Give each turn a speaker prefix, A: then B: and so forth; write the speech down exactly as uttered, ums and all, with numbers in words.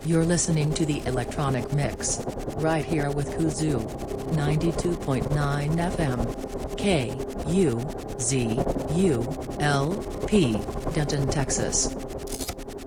A: You're listening to the Electronic Mix, right here with Kuzoo, ninety-two point nine F M. K U Z U L P, Denton, Texas.